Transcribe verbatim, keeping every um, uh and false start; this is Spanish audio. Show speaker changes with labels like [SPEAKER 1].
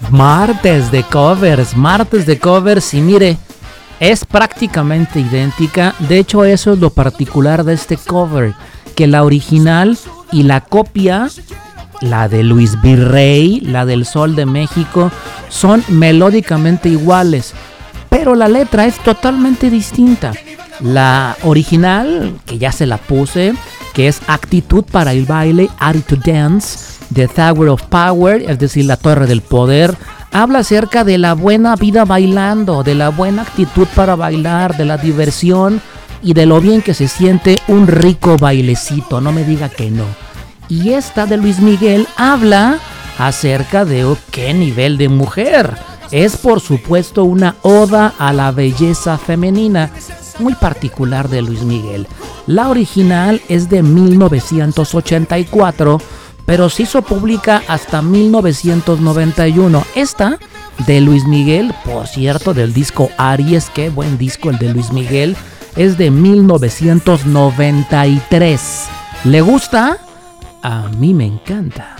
[SPEAKER 1] Martes de covers, martes de covers y mire, es prácticamente idéntica. De hecho, eso es lo particular de este cover, que la original y la copia, la de Luis Virrey, la del Sol de México, son melódicamente iguales, pero la letra es totalmente distinta. La original, que ya se la puse, que es Actitud para el baile, Attitude Dance, The Tower of Power, es decir, la Torre del Poder, habla acerca de la buena vida bailando, de la buena actitud para bailar, de la diversión y de lo bien que se siente un rico bailecito, no me diga que no. Y esta de Luis Miguel habla acerca de oh, qué nivel de mujer. Es por supuesto una oda a la belleza femenina, muy particular de Luis Miguel. La original es de mil novecientos ochenta y cuatro, pero se hizo pública hasta mil novecientos noventa y uno. Esta de Luis Miguel, por cierto, del disco Aries, qué buen disco el de Luis Miguel, es de mil novecientos noventa y tres. ¿Le gusta? A mí me encanta.